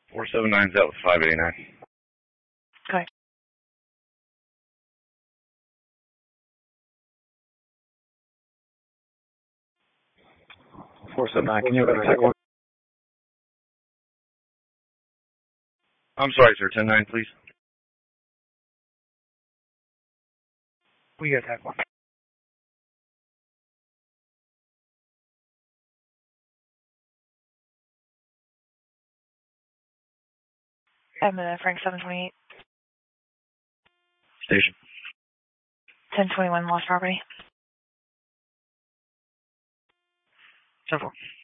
479's out with 589. Okay. Can you check one? I'm sorry, sir. 109, please. We got that one. I'm Frank 728. Station. 1021 lost property. 10-4.